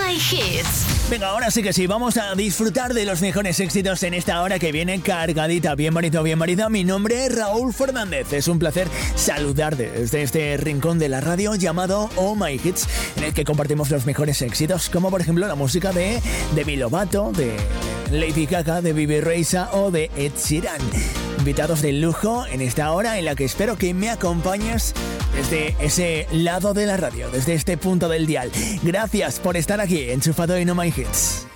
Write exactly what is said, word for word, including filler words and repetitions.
My Hits. Venga, ahora sí que sí, vamos a disfrutar de los mejores éxitos en esta hora que viene cargadita. Bienvenido, bienvenida. Mi nombre es Raúl Fernández. Es un placer saludarte desde este rincón de la radio llamado Oh My Hits, en el que compartimos los mejores éxitos, como por ejemplo la música de Demi Lovato, de Lady Gaga, de Bibi Rexha o de Ed Sheeran. Invitados de lujo en esta hora en la que espero que me acompañes desde ese lado de la radio, desde este punto del dial. Gracias por estar aquí, enchufado en Oh My Hits.